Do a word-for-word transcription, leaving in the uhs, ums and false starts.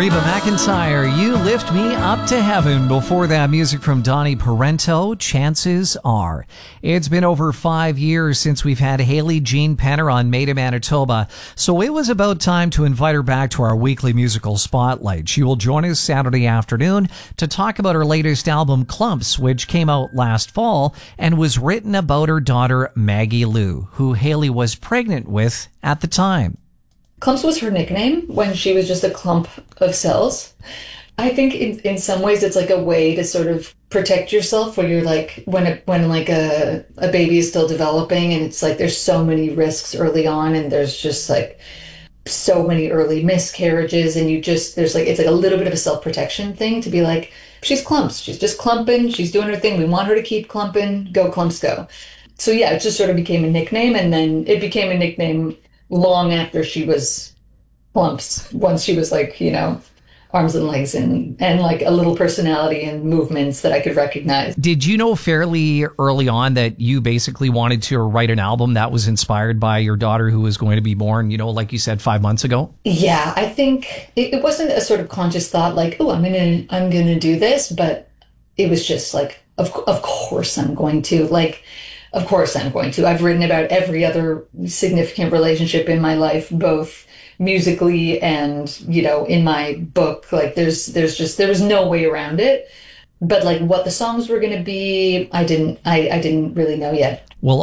Reba McEntire, You Lift Me Up to Heaven. Before that, music from Donnie Parento, Chances Are. It's been over five years since we've had Hayley Jean Penner on Made in Manitoba, so it was about time to invite her back to our weekly musical spotlight. She will join us Saturday afternoon to talk about her latest album, Clumps, which came out last fall and was written about her daughter, Maggie Lou, who Hayley was pregnant with at the time. Clumps was her nickname when she was just a clump of cells. I think in, in some ways it's like a way to sort of protect yourself where you're like, when a, when like a, a baby is still developing and it's like there's so many risks early on and there's just like so many early miscarriages and you just, there's like, it's like a little bit of a self-protection thing to be like, she's clumps, she's just clumping, she's doing her thing, we want her to keep clumping, go clumps go. So yeah, it just sort of became a nickname and then it became a nickname long after she was Clumps, once she was like, you know, arms and legs and, and like a little personality and movements that I could recognize. Did you know fairly early on that you basically wanted to write an album that was inspired by your daughter who was going to be born, you know, like you said, five months ago? Yeah, I think it, it wasn't a sort of conscious thought like, oh, I'm going to, I'm going to do this. But it was just like, of, of course I'm going to like, Of course I'm going to. I've written about every other significant relationship in my life, both musically and, you know, in my book. Like there's there's just there was no way around it. But like what the songs were going to be, I didn't I, I didn't really know yet. Well,